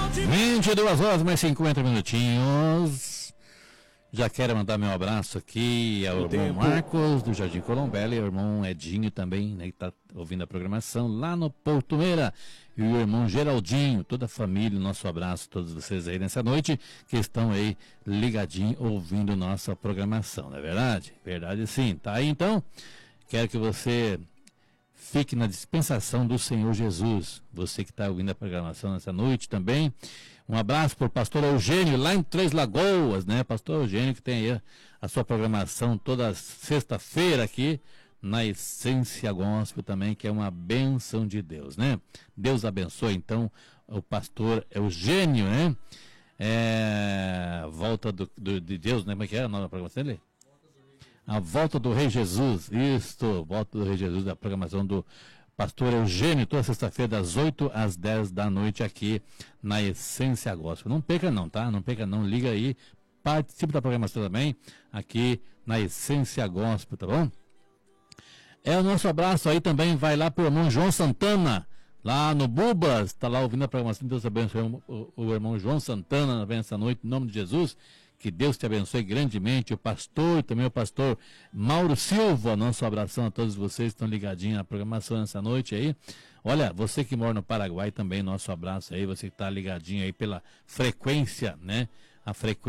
22 horas, mais 50 minutinhos. Já quero mandar meu abraço aqui ao irmão Marcos, do Jardim Colombela, e ao irmão Edinho também, né, que está ouvindo a programação lá no Porto Meira. E o irmão Geraldinho, toda a família, nosso abraço a todos vocês aí nessa noite, que estão aí ligadinhos, ouvindo nossa programação, não é verdade? Verdade sim. Tá aí então? Quero que você fique na dispensação do Senhor Jesus. Você que está ouvindo a programação nessa noite também. Um abraço para o pastor Eugênio, lá em Três Lagoas, né? Pastor Eugênio, que tem aí a sua programação toda sexta-feira aqui na Essência Gospel também, que é uma bênção de Deus, né? Deus abençoe, então, o pastor Eugênio, né? Volta de Deus, né? Como é que é a nova programação dele? A Volta do Rei Jesus, isso, Volta do Rei Jesus, a programação do pastor Eugênio, toda sexta-feira, das 8 às 10 da noite, aqui na Essência Gospel. Não perca não, tá? Não perca não, liga aí, participe da programação também, aqui na Essência Gospel, tá bom? O nosso abraço aí também vai lá pro irmão João Santana, lá no Bubas, tá lá ouvindo a programação. Deus abençoe o irmão João Santana nessa noite, em nome de Jesus. Que Deus te abençoe grandemente, o pastor, também o pastor Mauro Silva, nosso abração a todos vocês que estão ligadinhos na programação nessa noite aí. Olha, você que mora no Paraguai também, nosso abraço aí, você que está ligadinho aí pela frequência, né? A frequência